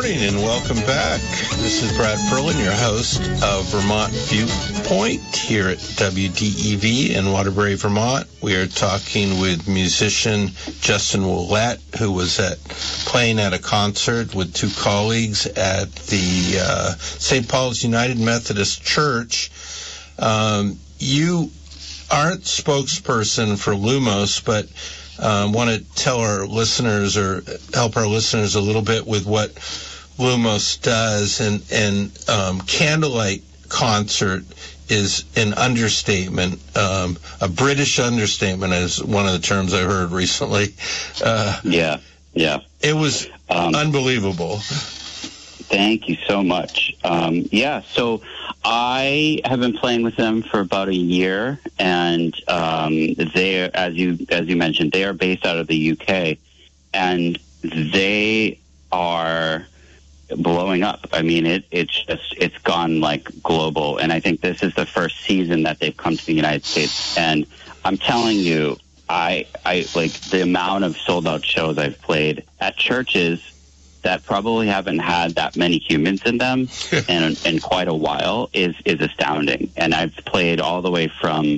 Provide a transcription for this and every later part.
morning and welcome back. This is Brad Perlin, your host of Vermont Viewpoint here at WDEV in Waterbury, Vermont. We are talking with musician Justin Willette, who was playing at a concert with two colleagues at the St. Paul's United Methodist Church. You aren't spokesperson for Lumos, but want to tell our listeners or help our listeners a little bit with what Lumos does. And Candlelight Concert is an understatement, a British understatement is one of the terms I heard recently. Yeah. It was unbelievable. Thank you so much. So I have been playing with them for about a year, and they, as you mentioned, they are based out of the UK, and they are blowing up. I mean, it's gone like global, and I think this is the first season that they've come to the United States, and I'm telling you, I like the amount of sold out shows I've played at churches that probably haven't had that many humans in them in quite a while is astounding. And I've played all the way from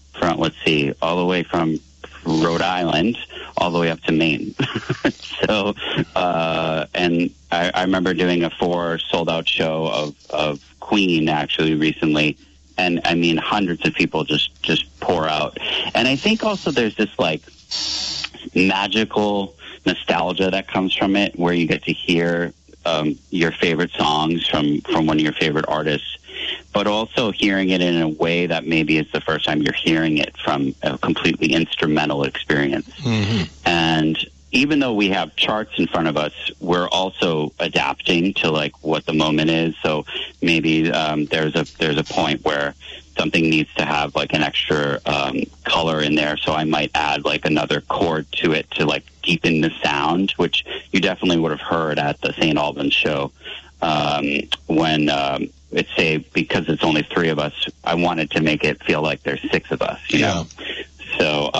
Rhode Island all the way up to Maine. So, and I remember doing a 4 sold out show of Queen actually recently. And I mean, hundreds of people just pour out. And I think also there's this like magical nostalgia that comes from it, where you get to hear your favorite songs from one of your favorite artists, but also hearing it in a way that maybe it's the first time you're hearing it from a completely instrumental experience. Mm-hmm. And even though we have charts in front of us, we're also adapting to like what the moment is. So maybe there's a point where something needs to have like an extra color in there. So I might add like another chord to it to like deepen the sound, which you definitely would have heard at the St. Albans show. When it's because it's only 3 of us, I wanted to make it feel like there's 6 of us, you know? So,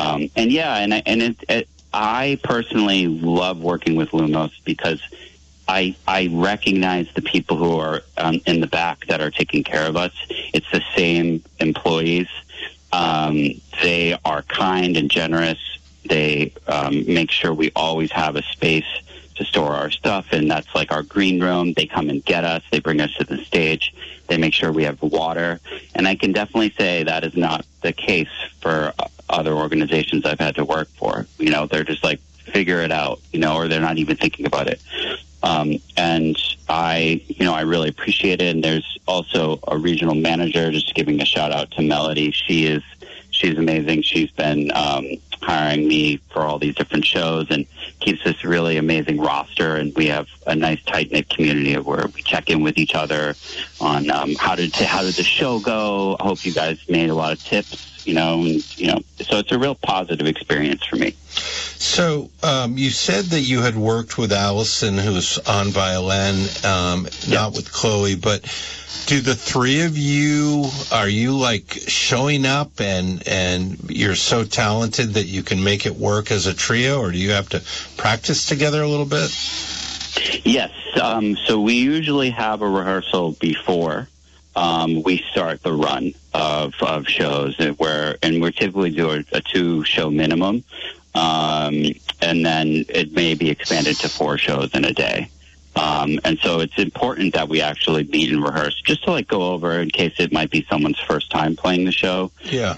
I personally love working with Lumos because I recognize the people who are in the back that are taking care of us. It's the same employees. They are kind and generous. They make sure we always have a space to store our stuff, and that's like our green room. They come and get us. They bring us to the stage. They make sure we have water. And I can definitely say that is not the case for other organizations I've had to work for. You know, they're just like, figure it out, you know, or they're not even thinking about it. And I really appreciate it. And there's also a regional manager, just giving a shout out to Melody. She's amazing. She's been hiring me for all these different shows and keeps this really amazing roster. And we have a nice tight knit community where we check in with each other on how did the show go. I hope you guys made a lot of tips. So it's a real positive experience for me. So you said that you had worked with Allison, who's on violin, not with Chloe, but do the 3 of you, are you like showing up and you're so talented that you can make it work as a trio, or do you have to practice together a little bit? Yes. So we usually have a rehearsal before we start the run of shows, and we typically do a 2-show minimum, and then it may be expanded to 4 shows in a day. And so it's important that we actually meet and rehearse, just to like go over in case it might be someone's first time playing the show,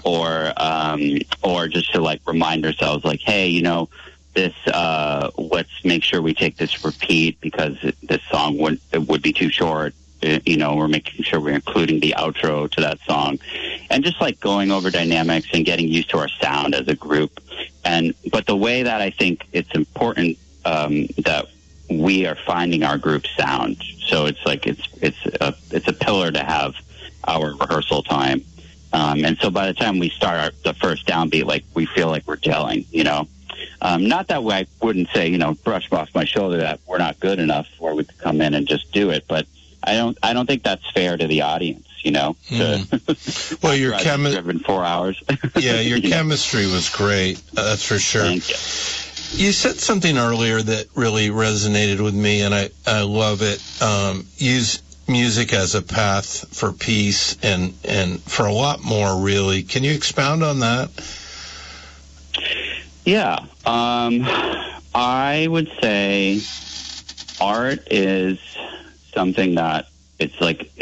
or just to like remind ourselves, like, hey, you know, this let's make sure we take this repeat because this song would be too short. You know, we're making sure we're including the outro to that song, and just like going over dynamics and getting used to our sound as a group. But the way that I think it's important that we are finding our group sound. So it's like it's a pillar to have our rehearsal time. And so by the time we start the first downbeat, like we feel like we're gelling, you know. Not that way, I wouldn't say, you know, brush off my shoulder that we're not good enough where we could come in and just do it, but I don't think that's fair to the audience, you know. Well, your chemistry, driven 4 hours. Yeah, your chemistry was great. That's for sure. Thank you. You said something earlier that really resonated with me, and I love it. Use music as a path for peace and for a lot more, really. Can you expound on that? Yeah. I would say art is something that it's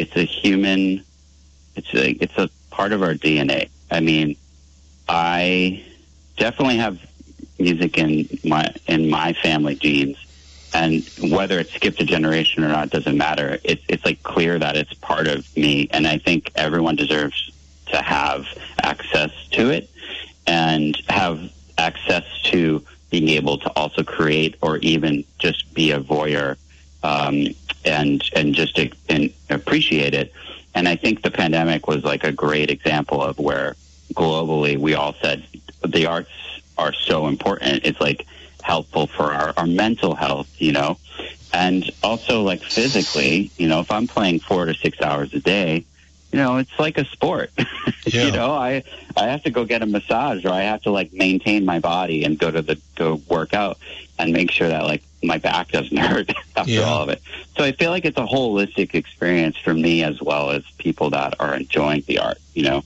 a part of our DNA. I mean, I definitely have music in my family genes, and whether it's skipped a generation or not doesn't matter. It's like clear that it's part of me, and I think everyone deserves to have access to it and have access to being able to also create or even just be a voyeur and just appreciate it. And I think the pandemic was like a great example of where globally we all said the arts are so important. It's like helpful for our mental health, you know, and also like physically, you know, if I'm playing 4 to 6 hours a day, you know, it's like a sport. Yeah. You know, I have to go get a massage, or I have to like maintain my body and go work out and make sure that like my back doesn't hurt after all of it. So I feel like it's a holistic experience for me as well as people that are enjoying the art, you know.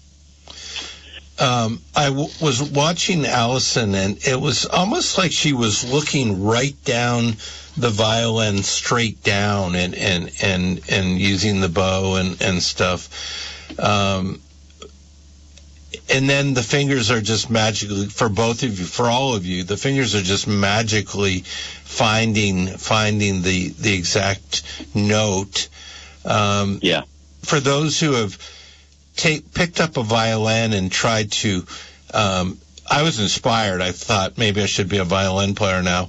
I was watching Allison, and it was almost like she was looking right down the violin, straight down, and using the bow and stuff. And then the fingers are just magically, for both of you, for all of you, the fingers are just magically finding the exact note. Yeah. For those who have picked up a violin and tried to, I was inspired. I thought maybe I should be a violin player now.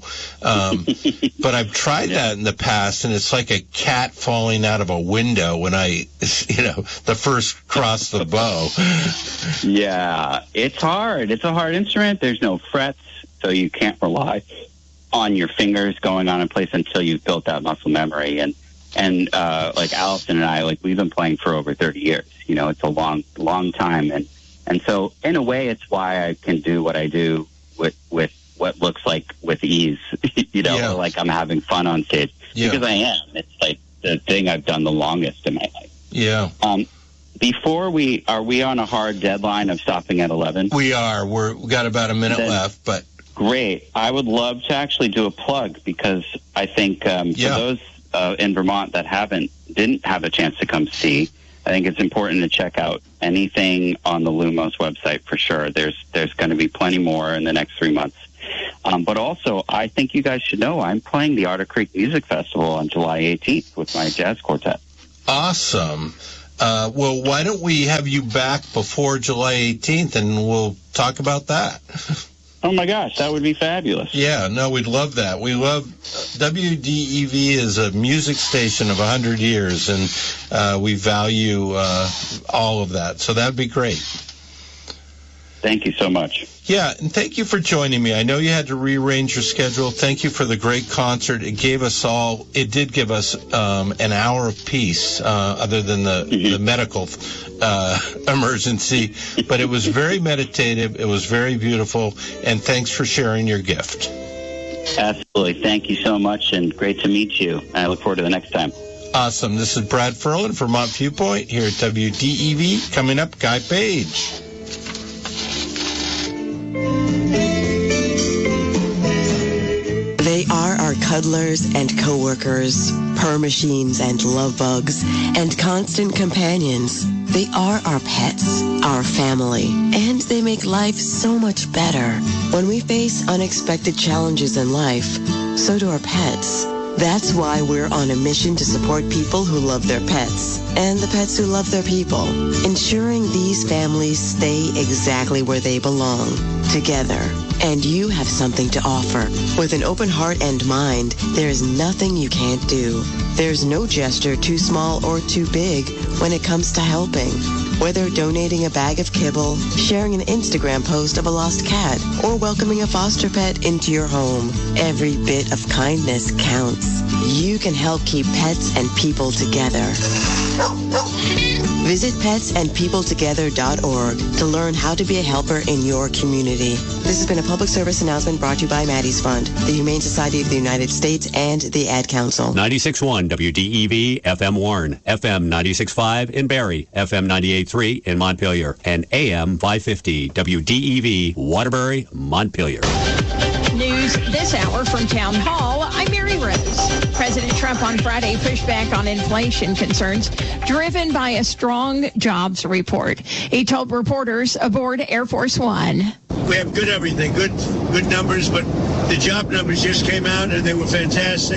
But I've tried that in the past, and it's like a cat falling out of a window when the first cross the bow. Yeah, it's hard. It's a hard instrument. There's no frets, so you can't rely on your fingers going on in place until you've built that muscle memory. And like Allison and I, like we've been playing for over 30 years. You know, it's a long time. And so in a way, it's why I can do what I do with what looks like with ease, you know, like I'm having fun on stage because I am. It's like the thing I've done the longest in my life. Yeah. Before are we on a hard deadline of stopping at 11? We are. We got about a minute left, but. Great. I would love to actually do a plug because I think for those in Vermont that didn't have a chance to come see, I think it's important to check out anything on the Lumos website for sure. There's going to be plenty more in the next 3 months. But also, I think you guys should know I'm playing the Otter Creek Music Festival on July 18th with my jazz quartet. Awesome. Well, why don't we have you back before July 18th and we'll talk about that? Oh, my gosh, that would be fabulous. Yeah, no, we'd love that. We love WDEV is a music station of 100 years, and we value all of that. So that would be great. Thank you so much. Yeah, and thank you for joining me. I know you had to rearrange your schedule. Thank you for the great concert. It did give us an hour of peace, other than the medical emergency. But it was very meditative. It was very beautiful. And thanks for sharing your gift. Absolutely. Thank you so much, and great to meet you. I look forward to the next time. Awesome. This is Brad Ferlin, Vermont Viewpoint, here at WDEV. Coming up, Guy Page. They are our cuddlers and coworkers, purr machines and love bugs, and constant companions. They are our pets, our family, and they make life so much better. When we face unexpected challenges in life, so do our pets. That's why we're on a mission to support people who love their pets and the pets who love their people, ensuring these families stay exactly where they belong, together. And you have something to offer. With an open heart and mind, there is nothing you can't do. There's no gesture too small or too big when it comes to helping. Whether donating a bag of kibble, sharing an Instagram post of a lost cat, or welcoming a foster pet into your home, every bit of kindness counts. You can help keep pets and people together. Visit petsandpeopletogether.org to learn how to be a helper in your community. This has been a public service announcement brought to you by Maddie's Fund, the Humane Society of the United States, and the Ad Council. 96.1 WDEV, FM Warren, FM 96.5 in Barrie, FM 98.3 in Montpelier, and AM 550 WDEV, Waterbury, Montpelier. News this hour from Town Hall. I'm Mary Rose. President Trump on Friday pushed back on inflation concerns driven by a strong jobs report. He told reporters aboard Air Force One. We have good everything, good numbers, but the job numbers just came out and they were fantastic,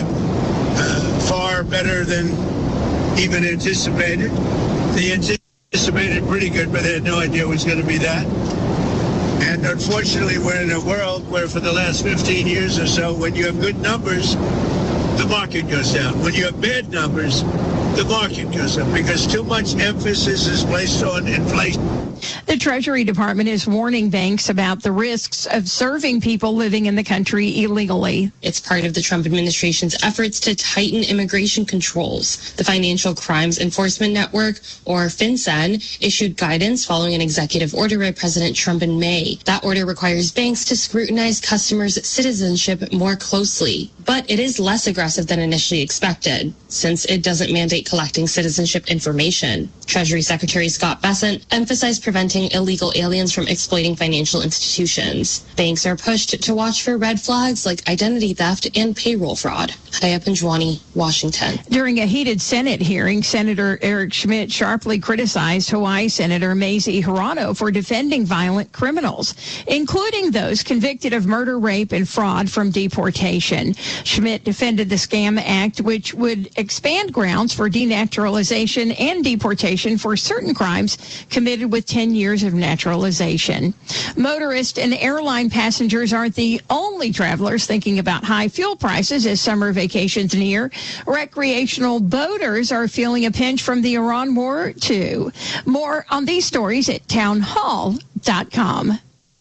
far better than even anticipated. They anticipated pretty good, but they had no idea it was going to be that. And unfortunately, we're in a world where for the last 15 years or so, when you have good numbers, the market goes down. When you have bad numbers, the market goes up because too much emphasis is placed on inflation. The Treasury Department is warning banks about the risks of serving people living in the country illegally. It's part of the Trump administration's efforts to tighten immigration controls. The Financial Crimes Enforcement Network, or FinCEN, issued guidance following an executive order by President Trump in May. That order requires banks to scrutinize customers' citizenship more closely, but it is less aggressive than initially expected, since it doesn't mandate collecting citizenship information. Treasury Secretary Scott Bessent emphasized preventing illegal aliens from exploiting financial institutions. Banks are pushed to watch for red flags like identity theft and payroll fraud. Haya Panjwani, Washington. During a heated Senate hearing, Senator Eric Schmidt sharply criticized Hawaii Senator Mazie Hirono for defending violent criminals, including those convicted of murder, rape, and fraud from deportation. Schmidt defended the Scam Act, which would expand grounds for denaturalization and deportation for certain crimes committed with 10 years of naturalization. Motorists and airline passengers aren't the only travelers thinking about high fuel prices as summer vacations near. Recreational boaters are feeling a pinch from the Iran war, too. More on these stories at townhall.com.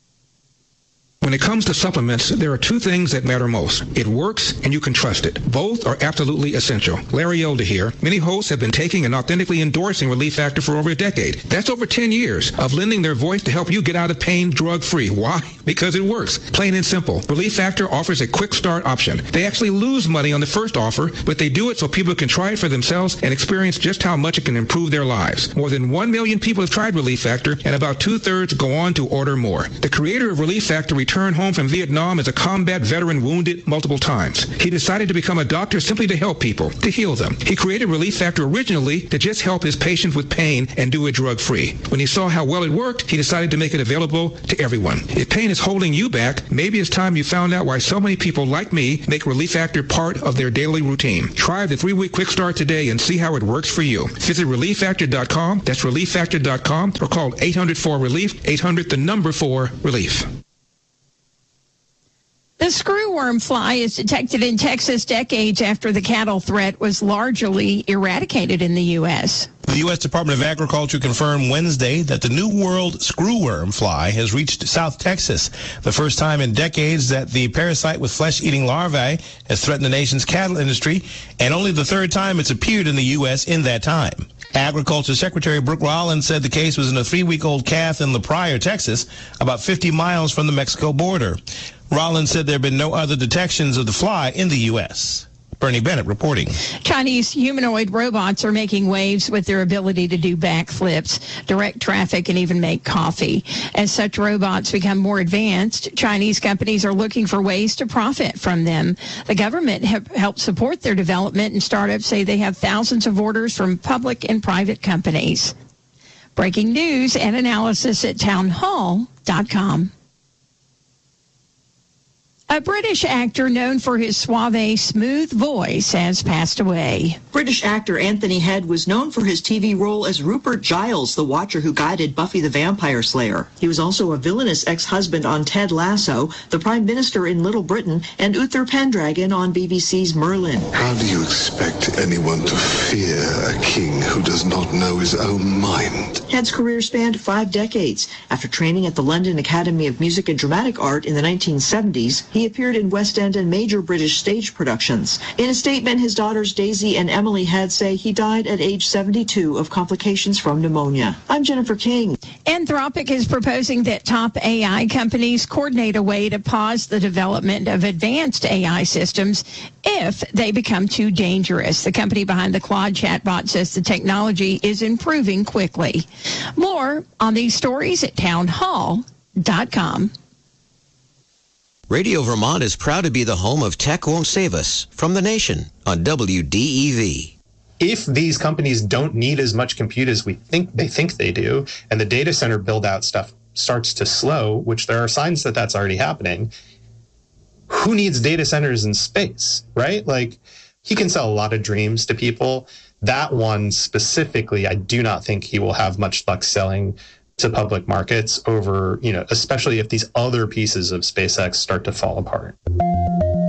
When it comes to supplements, there are two things that matter most. It works and you can trust it. Both are absolutely essential. Larry Elder here. Many hosts have been taking and authentically endorsing Relief Factor for over a decade. That's over 10 years of lending their voice to help you get out of pain drug-free. Why? Because it works. Plain and simple. Relief Factor offers a quick start option. They actually lose money on the first offer, but they do it so people can try it for themselves and experience just how much it can improve their lives. More than 1 million people have tried Relief Factor, and about 2/3 go on to order more. The creator of Relief Factor returned home from Vietnam as a combat veteran wounded multiple times. He decided to become a doctor simply to help people, to heal them. He created Relief Factor originally to just help his patients with pain and do it drug-free. When he saw how well it worked, he decided to make it available to everyone. If pain is holding you back, maybe it's time you found out why so many people like me make Relief Factor part of their daily routine. Try the 3-week quick start today and see how it works for you. Visit ReliefFactor.com, that's ReliefFactor.com, or call 800-4-RELIEF, 800-4-RELIEF. The screwworm fly is detected in Texas decades after the cattle threat was largely eradicated in the U.S. The U.S. Department of Agriculture confirmed Wednesday that the New World screwworm fly has reached South Texas, the first time in decades that the parasite with flesh-eating larvae has threatened the nation's cattle industry, and only the third time it's appeared in the U.S. in that time. Agriculture Secretary Brooke Rollins said the case was in a 3-week-old calf in La Pryor, Texas, about 50 miles from the Mexico border. Rollins said there have been no other detections of the fly in the U.S. Bernie Bennett reporting. Chinese humanoid robots are making waves with their ability to do backflips, direct traffic, and even make coffee. As such robots become more advanced, Chinese companies are looking for ways to profit from them. The government have helped support their development, and startups say they have thousands of orders from public and private companies. Breaking news and analysis at townhall.com. A British actor known for his suave, smooth voice has passed away. British actor Anthony Head was known for his TV role as Rupert Giles, the Watcher who guided Buffy the Vampire Slayer. He was also a villainous ex-husband on Ted Lasso, the Prime Minister in Little Britain, and Uther Pendragon on BBC's Merlin. How do you expect anyone to fear a king who does not know his own mind? Head's career spanned 5 decades. After training at the London Academy of Music and Dramatic Art in the 1970s, He appeared in West End and major British stage productions. In a statement, his daughters Daisy and Emily Head say he died at age 72 of complications from pneumonia. I'm Jennifer King. Anthropic is proposing that top AI companies coordinate a way to pause the development of advanced AI systems if they become too dangerous. The company behind the Claude chatbot says the technology is improving quickly. More on these stories at townhall.com. Radio Vermont is proud to be the home of Tech Won't Save Us from the nation on WDEV. If these companies don't need as much compute as they think they do, and the data center build-out stuff starts to slow, which there are signs that that's already happening, who needs data centers in space, right? Like, he can sell a lot of dreams to people. That one specifically, I do not think he will have much luck selling to public markets over, especially if these other pieces of SpaceX start to fall apart.